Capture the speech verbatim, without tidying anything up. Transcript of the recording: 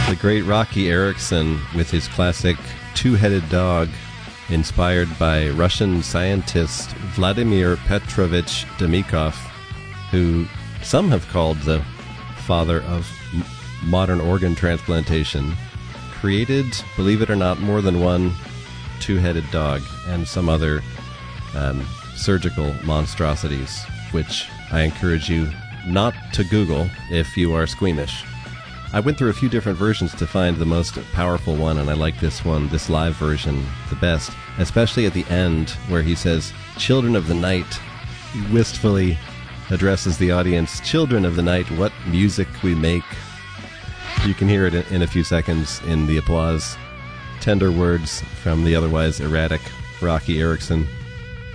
The great Rocky Erickson with his classic Two-Headed Dog, inspired by Russian scientist Vladimir Petrovich Demikov, who some have called the father of m- modern organ transplantation, created, believe it or not, more than one two-headed dog and some other um, surgical monstrosities, which I encourage you not to Google if you are squeamish. I went through a few different versions to find the most powerful one, and I like this one, this live version, the best, especially at the end where he says, "Children of the night," wistfully addresses the audience, "Children of the night, what music we make." You can hear it in a few seconds in the applause. Tender words from the otherwise erratic Rocky Erickson.